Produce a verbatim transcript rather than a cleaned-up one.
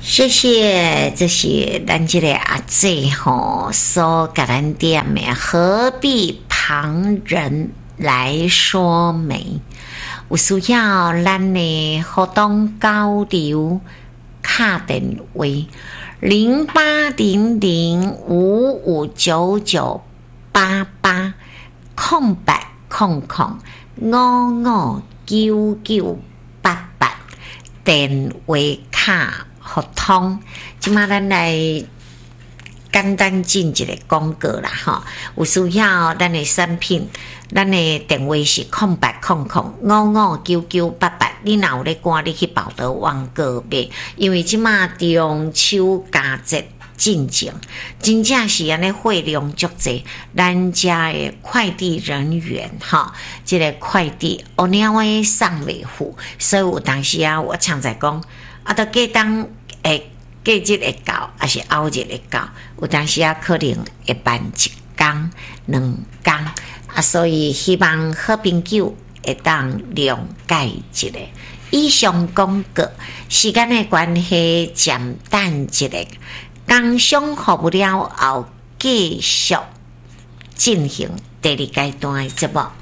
谢谢，这是咱这个阿姐吼所给咱点的，何必旁人来说媒？有需要咱的互动交流，打电话零八零零五五九九八八空白空空五五九九八八电话卡。互通，即马咱来简单进一个广告啦吼，有需要咱的产品，咱的电话是空八空空五五九九八八，你若有咧赶，你去报道网购买，因为即马中秋佳节进前，真正是安尼货量足济，咱家的快递人员哈，即、这个快递哦，你要我送袂赴，所以有当时啊，我常在讲。啊，到过当诶，过日会到，还是后日会到？有当时啊，可能会办一天、两天啊，所以希望好朋友会当谅解一下。以上广告，时间的关系，暂等一下，工商服务了后，继续进行第二阶段的节目。